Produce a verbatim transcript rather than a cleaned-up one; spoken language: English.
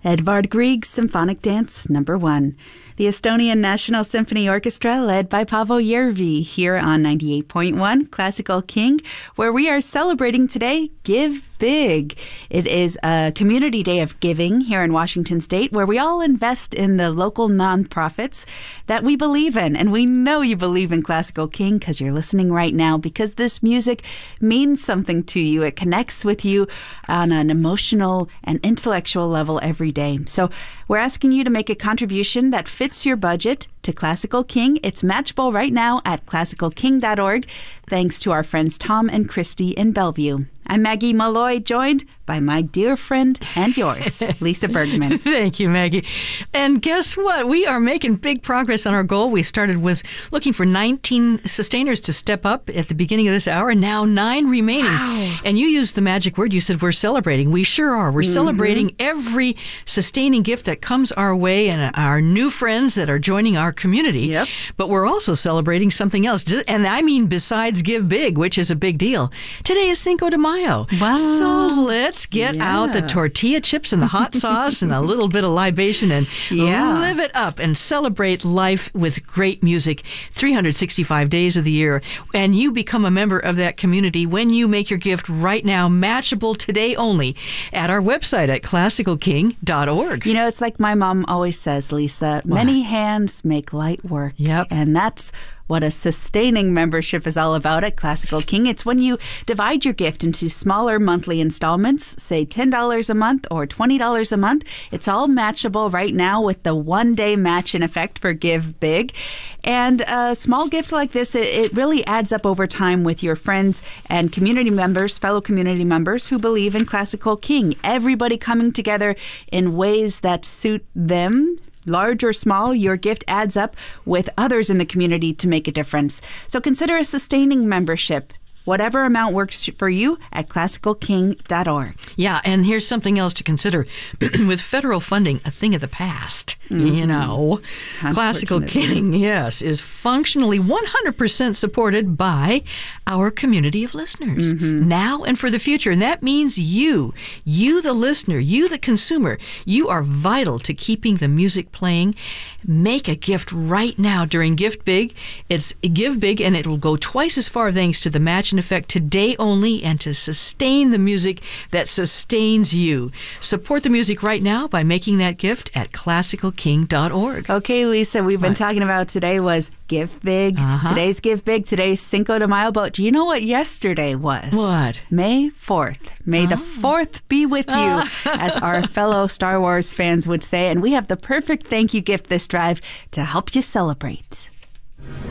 Edvard Grieg's Symphonic Dance Number One. The Estonian National Symphony Orchestra, led by Paavo Järvi, here on ninety-eight point one Classical King, where we are celebrating today Give Big. It is a community day of giving here in Washington State, where we all invest in the local nonprofits that we believe in. And we know you believe in Classical King because you're listening right now, because this music means something to you. It connects with you on an emotional and intellectual level every day. So we're asking you to make a contribution that fits your budget to Classical King. It's matchable right now at classical king dot org, thanks to our friends Tom and Christy in Bellevue. I'm Maggie Malloy, joined by my dear friend and yours, Lisa Bergman. Thank you, Maggie. And guess what? We are making big progress on our goal. We started with looking for nineteen sustainers to step up at the beginning of this hour, and now nine remaining. Wow. And you used the magic word. You said we're celebrating. We sure are. We're mm-hmm. celebrating every sustaining gift that comes our way and our new friends that are joining our community. Yep. But we're also celebrating something else. And I mean besides Give Big, which is a big deal. Today is Cinco de Mayo. Wow. So let's get yeah. out the tortilla chips and the hot sauce and a little bit of libation and yeah. live it up and celebrate life with great music three hundred sixty-five days of the year. And you become a member of that community when you make your gift right now, matchable today only, at our website at classical king dot org. You know, it's like my mom always says, Lisa, What? many hands make light work. Yep. And that's what a sustaining membership is all about at Classical King. It's when you divide your gift into smaller monthly installments, say ten dollars a month or twenty dollars a month. It's all matchable right now with the one-day match in effect for Give Big. And a small gift like this, it, it really adds up over time with your friends and community members, fellow community members who believe in Classical King. Everybody coming together in ways that suit them. Large or small, your gift adds up with others in the community to make a difference. So consider a sustaining membership. Whatever amount works for you at classical king dot org. Yeah, and here's something else to consider. With federal funding, a thing of the past, mm-hmm. you know. Classical King, yes, is functionally one hundred percent supported by our community of listeners, mm-hmm. now and for the future. And that means you, you the listener, you the consumer, you are vital to keeping the music playing. Make a gift right now during Gift Big. It's Give Big, and it will go twice as far thanks to the match in effect today only, and to sustain the music that sustains you. Support the music right now by making that gift at classical king dot org. Okay, Lisa, we've been What? talking about today was Give Big. Uh-huh. Today's Give Big. Today's Cinco de Mayo. But do you know what yesterday was? What? May fourth. May oh. the fourth be with you, as our fellow Star Wars fans would say. And we have the perfect thank you gift this drive to help you celebrate.